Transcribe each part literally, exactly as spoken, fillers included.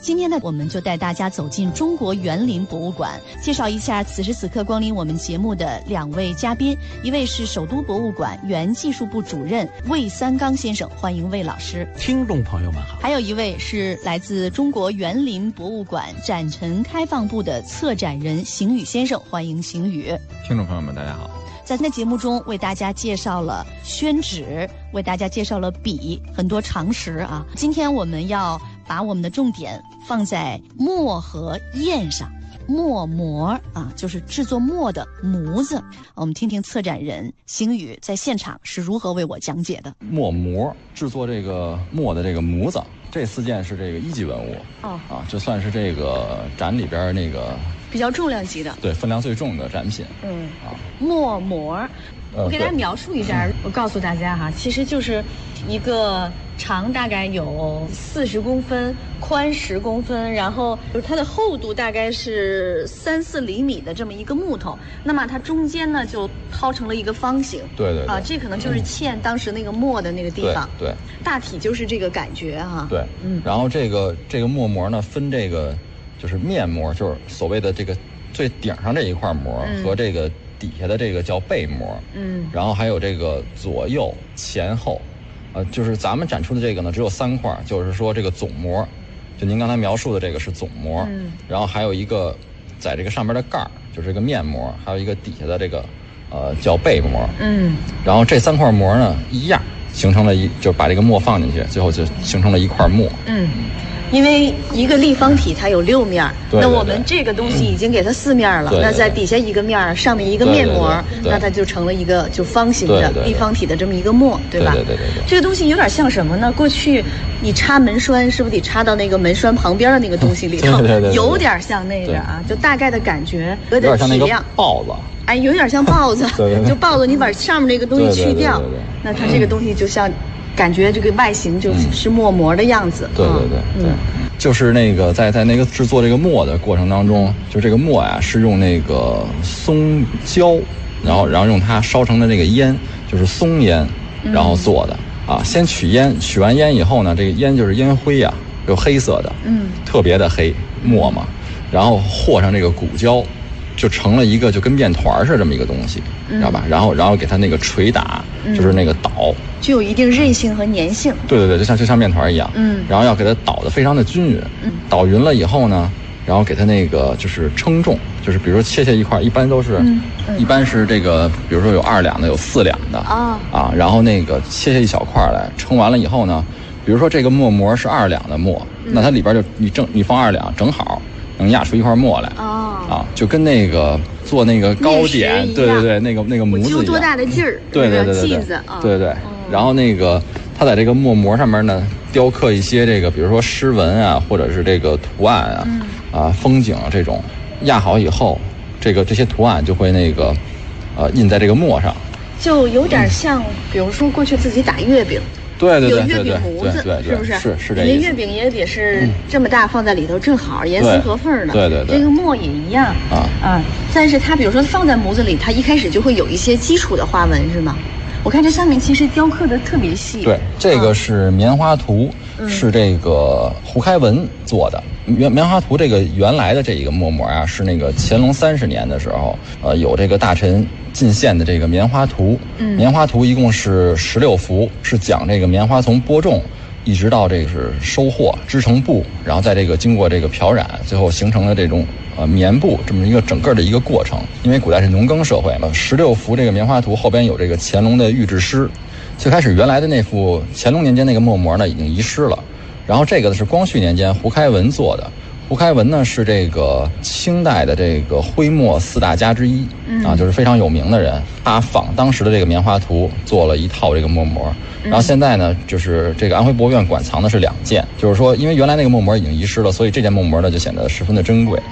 今天呢，我们就带大家走进中国园林博物馆，介绍一下此时此刻光临我们节目的两位嘉宾，一位是首都博物馆原技术部主任魏三刚先生，欢迎魏老师。 听众朋友们好。 还有一位是来自中国园林博物馆展陈开放部的策展人邢宇先生，欢迎邢宇。 听众朋友们大家好。 在今天节目中为大家介绍了宣纸，为大家介绍了笔，很多常识啊。今天我们要把我们的重点放在墨和砚上。墨模啊，就是制作墨的模子。我们听听策展人邢宇在现场是如何为我讲解的。 墨模制作这个墨的这个模子，这四件是这个一级文物哦，啊，这算是这个展里边那个比较重量级的， 对，分量最重的展品。 嗯啊，墨模。我给大家描述一下，我告诉大家哈，其实就是一个长大概有四十公分，宽十公分，然后它的厚度大概是三四厘米的这么一个木头，那么它中间呢就掏成了一个方形。 对 对, 对啊，这可能就是嵌当时那个墨的那个地方。 对, 对， 大体就是这个感觉哈。 对，嗯，然后这个这个墨模呢分这个就是面膜，就是所谓的这个最顶上这一块膜、嗯、和这个底下的这个叫背膜，嗯，然后还有这个左右前后，呃，就是咱们展出的这个呢只有三块，就是说这个总膜，就您刚才描述的这个是总膜，嗯，然后还有一个在这个上面的盖儿，就是这个面膜，还有一个底下的这个呃叫背膜，嗯，然后这三块膜呢一样，形成了一就把这个墨放进去，最后就形成了一块墨，嗯。 因为一个立方体它有六面， 对对对， 那我们这个东西已经给它四面了， 对对对， 那在底下一个面，上面一个面膜， 对对对对， 那它就成了一个就方形的，对对对，立方体的这么一个墨，对吧？ 对对对对对。 这个东西有点像什么呢？过去你插门栓是不是得插到那个门栓旁边的那个东西里头？ 对对对对对， 有点像那个啊，就大概的感觉， 有点像那个豹子。 哎，有点像豹子， 对对对， 就豹子，你把上面那个东西去掉， 对对对对对， 那它这个东西就像。感觉这个外形就是墨膜的样子。 对对对对，就是那个在在那个制作这个墨的过程当中，就这个墨呀是用那个松胶，然后然后用它烧成的那个烟，就是松烟，然后做的啊。先取烟，取完烟以后呢，这个烟就是烟灰呀，有黑色的，嗯，特别的黑墨嘛，然后和上这个骨胶。就成了一个就跟面团似的这么一个东西，知道吧？然后然后给它那个捶打，就是那个捣， 具有一定韧性和粘性。 对对对，就像就像面团一样。嗯。然后要给它捣得非常的均匀。嗯。捣匀了以后呢，然后给它那个就是称重，就是比如说切下一块，一般都是，嗯嗯、一般是这个，比如说有二两的，有四两的啊啊，然后那个切下一小块来，称完了以后呢，比如说这个墨膜是二两的墨，嗯、那它里边就你正你放二两正好。能压出一块墨来哦，啊，就跟那个做那个糕点，对对对，那个那个模子一样， 揪多大的劲儿， 对对对对对，对对。然后那个它在这个墨膜上面呢，雕刻一些这个，比如说诗文啊，或者是这个图案啊，嗯、啊风景啊这种，压好以后，这个这些图案就会那个，呃，印在这个墨上， 就有点像，嗯、比如说过去自己打月饼。 对对对， 有月饼模子， 是不是？ 是是这意思。 那月饼也得是这么大放在里头，正好严丝合缝的。 对对对， 这个墨也一样啊啊！但是它比如说放在模子里，它一开始就会有一些基础的花纹，是吗？我看这上面其实雕刻的特别细。 对，这个是棉花图，嗯、是这个胡开文做的。棉棉花图这个原来的这一个墨膜啊，是那个乾隆三十年的时候，呃，有这个大臣进献的这个棉花图。嗯，棉花图一共是十六幅，是讲这个棉花从播种一直到这个是收获织成布，然后在这个经过这个漂染，最后形成了这种呃棉布这么一个整个的一个过程。因为古代是农耕社会嘛，十六幅这个棉花图后边有这个乾隆的御制诗。最开始原来的那幅乾隆年间那个墨膜呢已经遗失了。然后这个呢是光绪年间胡开文做的，胡开文呢是这个清代的这个徽墨四大家之一，嗯、啊，就是非常有名的人。他仿当时的这个棉花图做了一套这个墨膜，然后现在呢，就是这个安徽博物院馆藏的是两件，就是说因为原来那个墨膜已经遗失了，所以这件墨膜呢就显得十分的珍贵。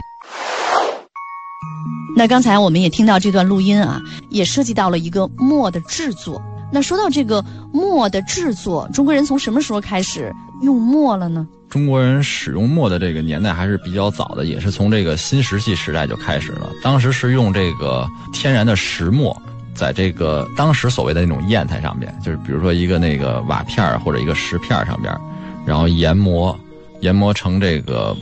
那刚才我们也听到这段录音啊，也涉及到了一个墨的制作。那说到这个墨的制作，中国人从什么时候开始用墨了呢？ 中国人使用墨的这个年代还是比较早的，也是从这个新石器时代就开始了。当时是用这个天然的石墨，在这个当时所谓的那种砚台上边，就是比如说一个那个瓦片或者一个石片上边，然后研磨，研磨成这个